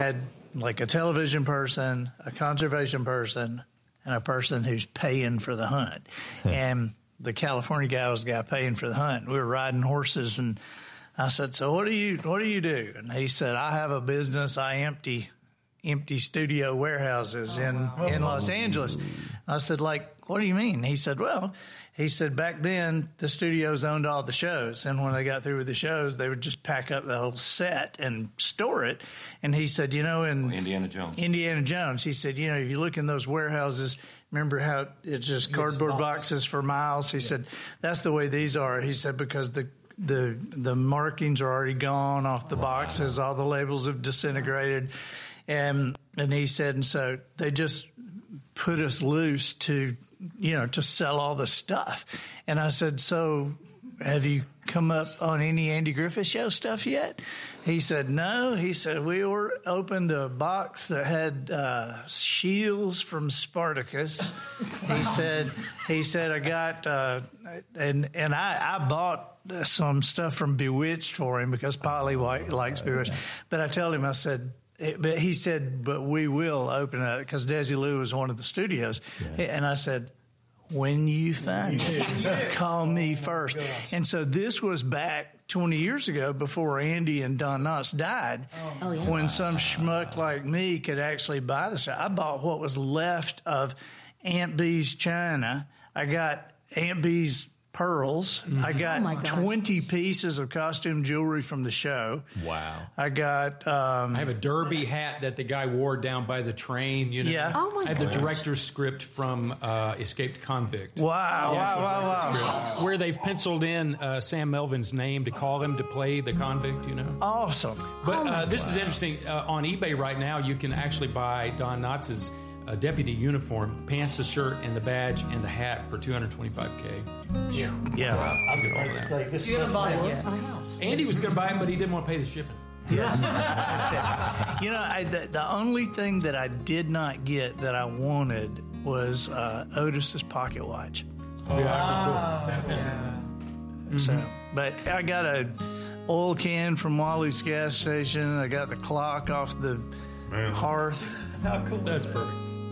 had like a television person, a conservation person, and a person who's paying for the hunt. And the California guy was the guy paying for the hunt. We were riding horses, and I said, so what do you do? And he said, I have a business. I empty studio warehouses in Los Angeles. I said, like, what do you mean? He said, back then the studios owned all the shows, and when they got through with the shows, they would just pack up the whole set and store it. And he said, in Indiana Jones, he said, if you look in those warehouses, remember how it's just cardboard boxes for miles? He said, that's the way these are. He said, because the markings are already gone off the boxes, all the labels have disintegrated. And he said, and so they just put us loose to sell all the stuff. And I said, so have you come up on any Andy Griffith Show stuff yet? He said, no. He said, we opened a box that had shields from Spartacus. He said, I got, and I bought some stuff from Bewitched for him because Polly White likes Bewitched. But I told him, I said, but he said, but we will open it because Desi Lou was one of the studios. Yeah. And I said, when you find it, call me first. And so this was back 20 years ago before Andy and Don Knotts died, when some schmuck like me could actually buy this. I bought what was left of Aunt Bee's china. I got Aunt Bee's pearls. Mm-hmm. I got 20 pieces of costume jewelry from the show. Wow. I got... I have a derby hat that the guy wore down by the train. Yeah. Oh my I have the director's script from Escaped Convict. Wow. Where they've penciled in Sam Melvin's name to call him to play the convict, Awesome. But this is interesting. On eBay right now, you can actually buy Don Knotts' deputy uniform, pants, a shirt, and the badge and the hat for $225K. Yeah. I was going to say this. You haven't bought it yet. Andy was going to buy it, but he didn't want to pay the shipping. Yes. The only thing that I did not get that I wanted was Otis's pocket watch. So, but I got a oil can from Wally's gas station. I got the clock off the hearth. How cool! That's perfect.